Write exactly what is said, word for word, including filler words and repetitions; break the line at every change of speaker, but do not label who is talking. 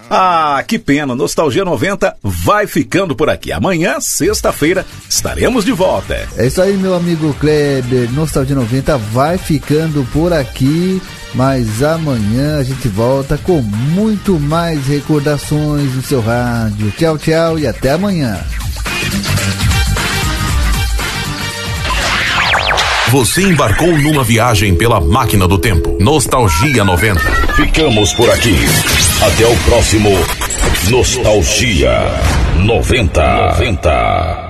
Ah, que pena, Nostalgia noventa vai ficando por aqui. Amanhã, sexta-feira, estaremos de volta.
É isso aí, meu amigo Kleber. Nostalgia noventa vai ficando por aqui, mas amanhã a gente volta com muito mais recordações no seu rádio. Tchau, tchau e até amanhã.
Você embarcou numa viagem pela máquina do tempo. Nostalgia noventa.
Ficamos por aqui. Até o próximo Nostalgia noventa. noventa.